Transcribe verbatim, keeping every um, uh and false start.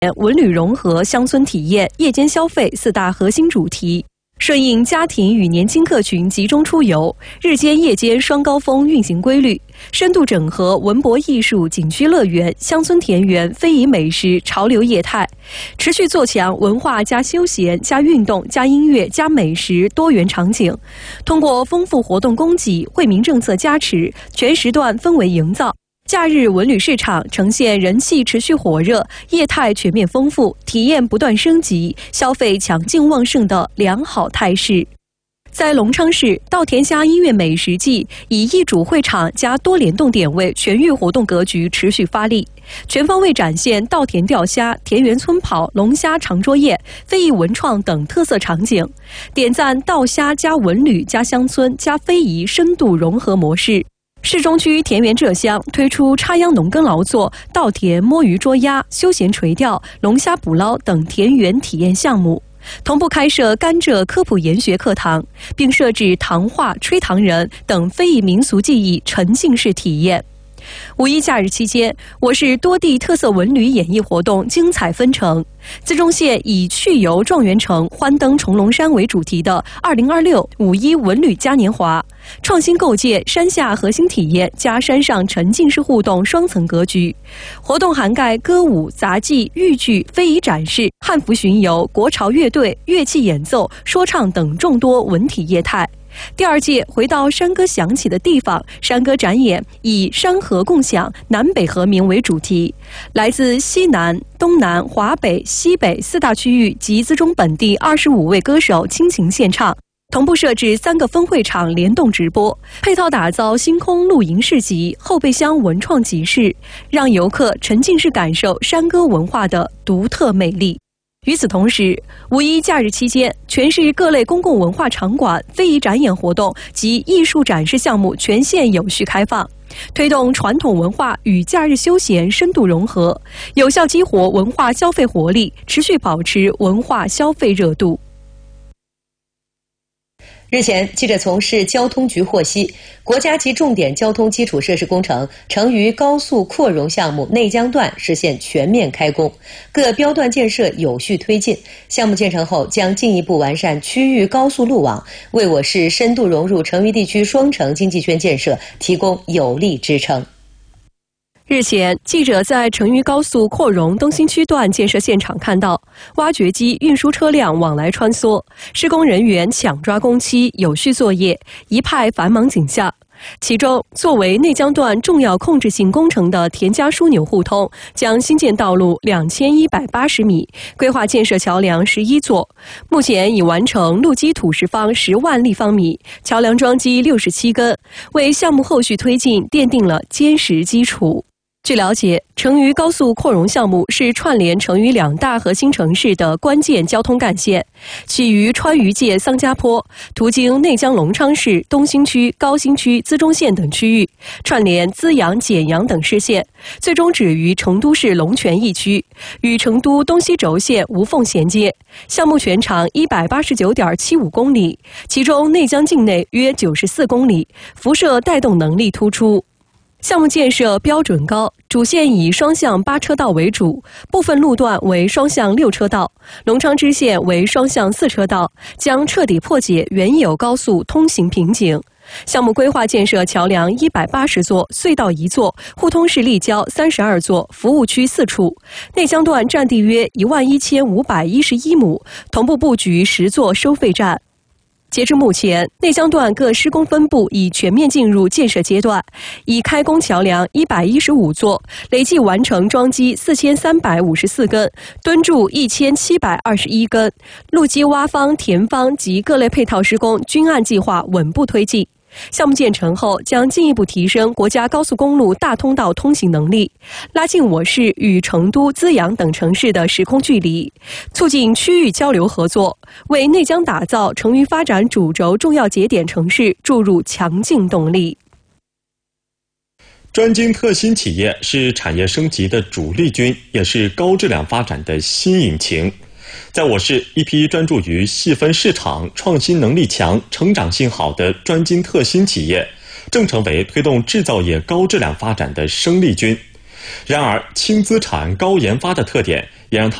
文旅融合、乡村体验、夜间消费四大核心主题，顺应家庭与年轻客群集中出游、日间夜间双高峰运行规律，深度整合文博艺术、景区乐园、乡村田园、非遗美食、潮流业态，持续做强文化加休闲加运动加音乐加美食多元场景，通过丰富活动供给、惠民政策加持、全时段氛围营造。假日文旅市场呈现人气持续火热、业态全面丰富、体验不断升级、消费强劲旺盛的良好态势。在隆昌市，稻田虾音乐美食季以一主会场加多联动点位全域活动格局持续发力，全方位展现稻田钓虾、田园村跑、龙虾长桌宴、非遗文创等特色场景，点赞稻虾加文旅加乡村加非遗深度融合模式。市中区田园浙乡推出插秧农耕劳作、稻田摸鱼捉鸭、休闲垂钓、龙虾捕捞等田园体验项目，同步开设甘蔗科普研学课堂，并设置糖画、吹糖人等非遗民俗技艺沉浸式体验。五一假日期间，我市多地特色文旅演艺活动精彩纷呈。资中县以去游状元城、欢登重龙山为主题的二零二六五一文旅嘉年华，创新构建山下核心体验加山上沉浸式互动双层格局。活动涵盖歌舞、杂技、豫剧、非遗展示、汉服巡游、国潮乐队、乐器演奏、说唱等众多文体业态。第二届回到山歌响起的地方山歌展演以山河共享、南北和鸣为主题，来自西南、东南、华北、西北四大区域及资中本地二十五位歌手倾情献唱，同步设置三个分会场联动直播，配套打造星空露营市集、后备箱文创集市，让游客沉浸式感受山歌文化的独特魅力。与此同时，五一假日期间，全市各类公共文化场馆、非遗展演活动及艺术展示项目全线有序开放，推动传统文化与假日休闲深度融合，有效激活文化消费活力，持续保持文化消费热度。 日前，记者从市交通局获悉，国家级重点交通基础设施工程成渝高速扩容项目内江段实现全面开工，各标段建设有序推进。项目建成后，将进一步完善区域高速路网，为我市深度融入成渝地区双城经济圈建设提供有力支撑。 日前，记者在成渝高速扩容东新区段建设现场看到，挖掘机运输车辆往来穿梭，施工人员抢抓工期，有序作业，一派繁忙景象。其中，作为内江段重要控制性工程的田家枢纽互通将新建道路两千一百八十米，规划建设桥梁十一座，目前已完成路基土石方十万立方米，桥梁桩基六十七根，为项目后续推进奠定了坚实基础。据了解，成渝高速扩容项目是串联成渝两大核心城市的关键交通干线，起于川渝界桑家坡，途经内江隆昌市、东兴区、高新区、资中县等区域，串联资阳、简阳等市县，最终止于成都市龙泉驿区，与成都东西轴线无缝衔接。项目全长一百八十九点七五公里，其中内江境内约九十四公里，辐射带动能力突出。项目建设标准高，主线以双向八车道为主，部分路段为双向六车道，隆昌支线为双向四车道，将彻底破解原有高速通行瓶颈。项目规划建设桥梁一百八十座，隧道一座，互通式立交三十二座，服务区四处。内江段占地约一万一千五百一十一亩，同步布局十座收费站。截至目前，内江段各施工分部已全面进入建设阶段，已开工桥梁一百一十五座，累计完成桩基四千三百五十四根，墩柱一千七百二十一根，路基挖方、填方及各类配套施工均按计划稳步推进。项目建成后，将进一步提升国家高速公路大通道通行能力，拉近我市与成都、资阳等城市的时空距离，促进区域交流合作，为内江打造成渝发展主轴重要节点城市注入强劲动力。 专精特新企业是产业升级的主力军，也是高质量发展的新引擎。在我市，一批专注于细分市场、创新能力强、成长性好的专精特新企业，正成为推动制造业高质量发展的生力军。 然而，轻资产、高研发的特点也让它